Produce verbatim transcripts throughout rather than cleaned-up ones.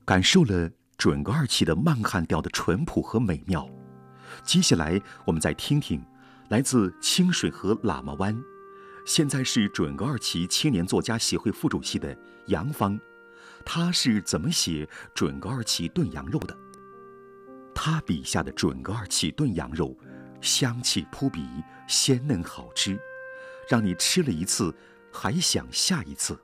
感受了准噶尔旗的曼汉调的淳朴和美妙。接下来，我们再听听来自清水河喇嘛湾，现在是准噶尔旗青年作家协会副主席的杨芳，他是怎么写准噶尔旗炖羊肉的？他笔下的准噶尔旗炖羊肉，香气扑鼻，鲜嫩好吃，让你吃了一次还想下一次。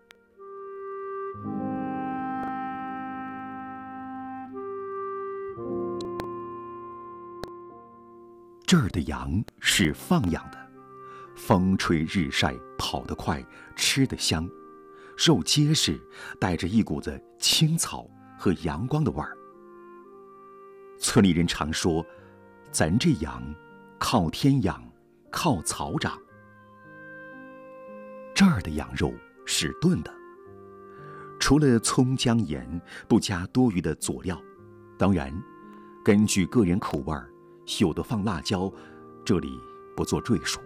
这儿的羊是放养的，风吹日晒，跑得快，吃得香，肉结实，带着一股子青草和阳光的味儿。村里人常说，咱这羊靠天养，靠草长。这儿的羊肉是炖的，除了葱姜盐，不加多余的佐料，当然根据个人口味儿，有的放辣椒，这里不做赘述。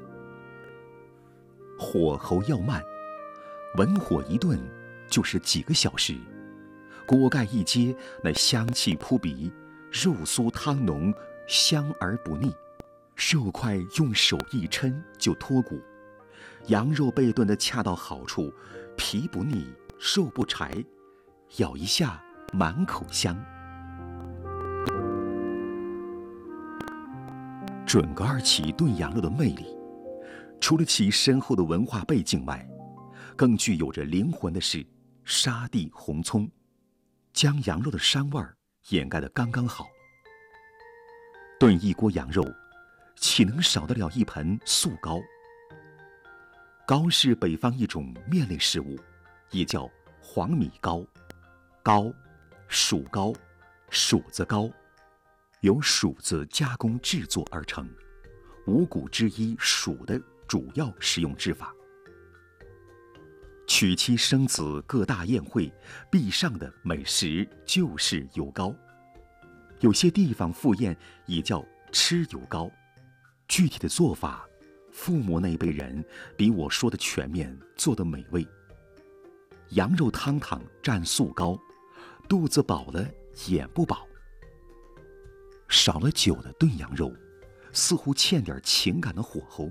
火候要慢，文火一炖就是几个小时，锅盖一揭，那香气扑鼻，肉酥汤浓，香而不腻，肉块用手一抻就脱骨，羊肉被炖得恰到好处，皮不腻，肉不柴，咬一下满口香。准噶尔旗炖羊肉的魅力，除了其深厚的文化背景外，更具有着灵魂的是沙地红葱，将羊肉的膻味儿掩盖得刚刚好。炖一锅羊肉，岂能少得了一盆素糕？糕是北方一种面类食物，也叫黄米糕。糕，黍糕，黍子糕，由黍子加工制作而成，五谷之一黍的主要食用之法。娶妻生子各大宴会必上的美食就是油糕，有些地方赴宴也叫吃油糕。具体的做法，父母那辈人比我说的全面，做得美味。羊肉汤汤蘸素糕，肚子饱了眼不饱。少了酒的炖羊肉，似乎欠点情感的火候。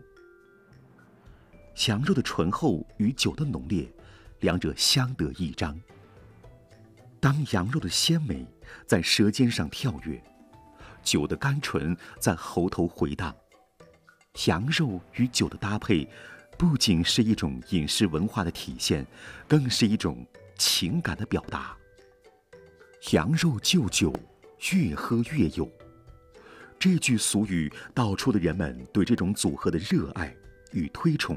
羊肉的醇厚与酒的浓烈，两者相得益彰。当羊肉的鲜美在舌尖上跳跃，酒的甘醇在喉头回荡，羊肉与酒的搭配，不仅是一种饮食文化的体现，更是一种情感的表达。羊肉就酒，越喝越有。这句俗语道出了人们对这种组合的热爱与推崇。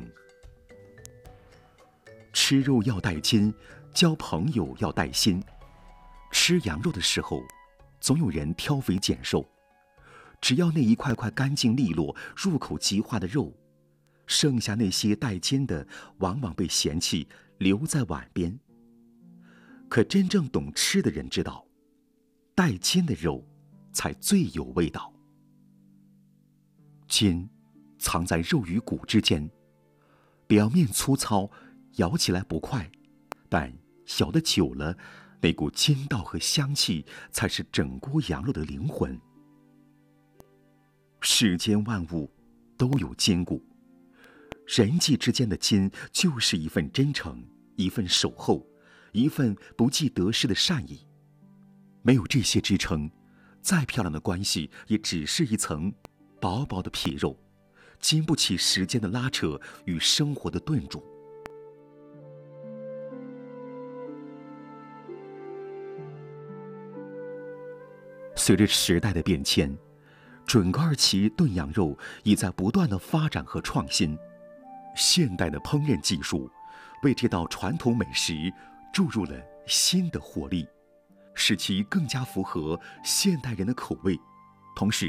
吃肉要带筋，交朋友要带心。吃羊肉的时候，总有人挑肥拣瘦，只要那一块块干净利落、入口即化的肉，剩下那些带筋的，往往被嫌弃，留在碗边。可真正懂吃的人知道，带筋的肉才最有味道。筋藏在肉与骨之间，表面粗糙，咬起来不快，但咬得久了，那股筋道和香气才是整锅羊肉的灵魂。世间万物都有筋骨，人际之间的筋就是一份真诚，一份守候，一份不计得失的善意。没有这些支撑，再漂亮的关系也只是一层薄薄的皮肉，经不起时间的拉扯与生活的炖煮。随着时代的变迁，准噶尔旗炖羊肉也在不断的发展和创新。现代的烹饪技术为这道传统美食注入了新的活力，使其更加符合现代人的口味，同时